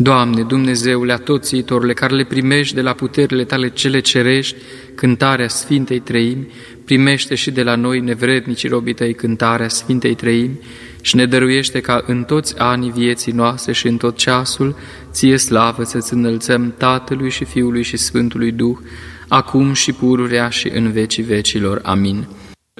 Doamne, Dumnezeule atoțiitorule, care le primești de la puterile Tale cele cerești, cântarea Sfintei Treimi, primește și de la noi, nevrednici robii Tăi, cântarea Sfintei Treimi și ne dăruiește ca în toți anii vieții noastre și în tot ceasul, Ție slavă să-Ți înălțăm Tatălui și Fiului și Sfântului Duh, acum și pururea și în vecii vecilor. Amin.